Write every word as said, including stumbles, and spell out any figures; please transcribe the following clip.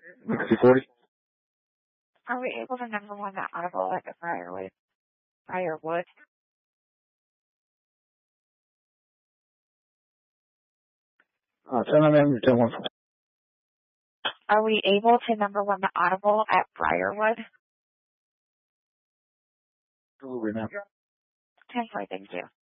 sixty forty. Are we able to number one the audible at the Briarwood? Briarwood? Uh, ten eleven, ten one. Are we able to number one the audible at Briarwood? Absolutely, ma'am. ten four, thank you.